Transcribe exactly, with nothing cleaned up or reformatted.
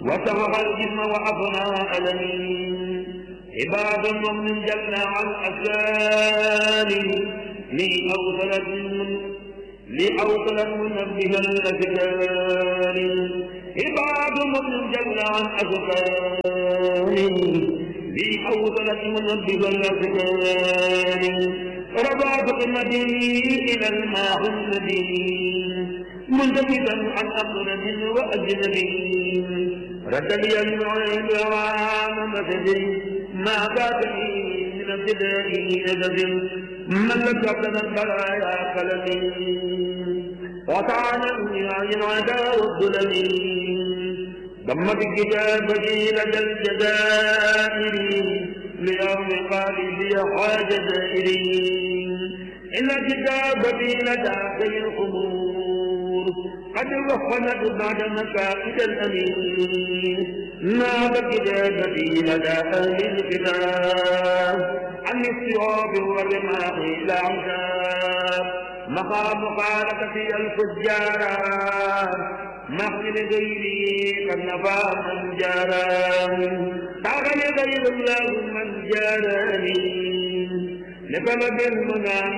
وسفح الجسم وأفنى ألمي عباد من جل عن أسال لأوصلت لأوصلت منبه الأذكار عباد من جل عن أسال لأوصلت منبه الأذكار رباط قمتي إلى الماء النبي منتبدا عن أقرب وأجنبي رد لي المعين وعام مسجي ما باتني من ابتدائي أجد ملكت البرايا قلمي وطعنني عن العداء والظلم ضمت كتابتي لدى الجزائر ليوم قال لي حاجة إلي إن كتابتي لدى خير الأمور قد وفنت بعد مكائد الأمين ناب كتابتي لدى أهل الكتاب عن الصواب والرماح إلى عشاب مقام مخالفتي الفجار مخزن غيري قد نفى من جاراني أغني غير الله من جاراني لطلب المنام